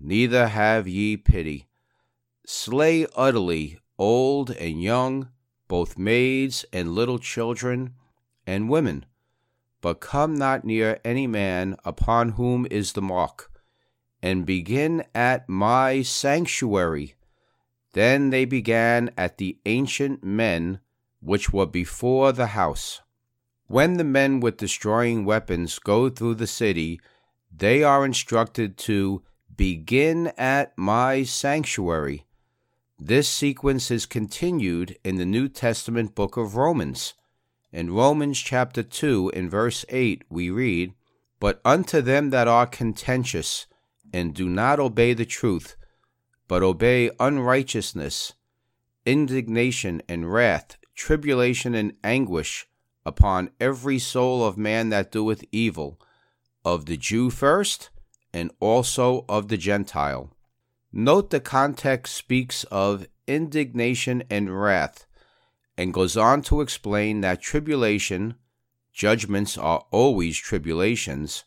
neither have ye pity. Slay utterly old and young, both maids and little children and women, but come not near any man upon whom is the mark, and begin at my sanctuary. Then they began at the ancient men which were before the house. When the men with destroying weapons go through the city, they are instructed to begin at my sanctuary. This sequence is continued in the New Testament book of Romans. In Romans chapter 2, in verse 8, we read, "But unto them that are contentious, and do not obey the truth, but obey unrighteousness, indignation and wrath, tribulation and anguish upon every soul of man that doeth evil, of the Jew first, and also of the Gentile." Note the context speaks of indignation and wrath, and goes on to explain that tribulation, judgments are always tribulations,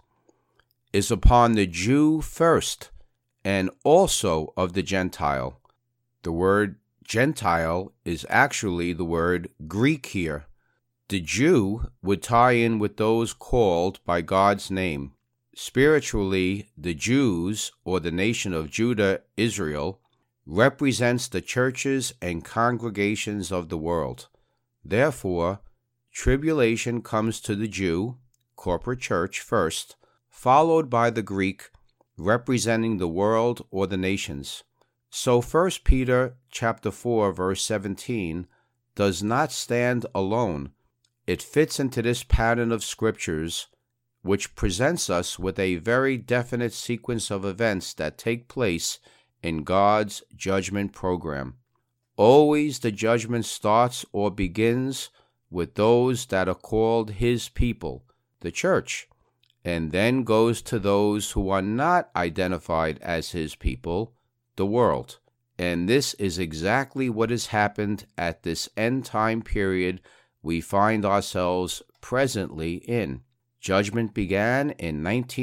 is upon the Jew first, and also of the Gentile. The word Gentile is actually the word Greek here. The Jew would tie in with those called by God's name. Spiritually, the Jews, or the nation of Judah, Israel, represents the churches and congregations of the world. Therefore, tribulation comes to the Jew, corporate church, first, followed by the Greek, representing the world or the nations. So 1 Peter chapter 4, verse 17 does not stand alone. It fits into this pattern of scriptures, which presents us with a very definite sequence of events that take place in God's judgment program. Always the judgment starts or begins with those that are called His people, the church, and then goes to those who are not identified as His people, the world. And this is exactly what has happened at this end time period we find ourselves presently in. Judgment began in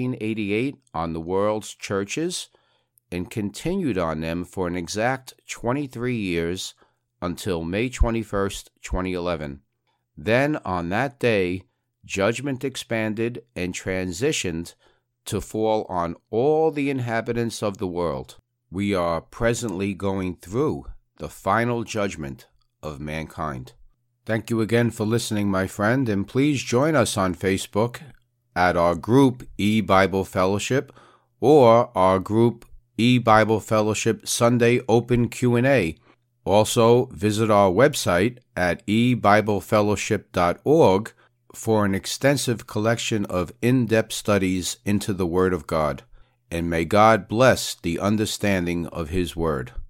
1988 on the world's churches and continued on them for an exact 23 years until May 21st, 2011. Then, on that day, judgment expanded and transitioned to fall on all the inhabitants of the world. We are presently going through the final judgment of mankind. Thank you again for listening, my friend, and please join us on Facebook at our group E-Bible Fellowship or our group E-Bible Fellowship Sunday Open Q&A. Also, visit our website at ebiblefellowship.org for an extensive collection of in-depth studies into the Word of God. And may God bless the understanding of His Word.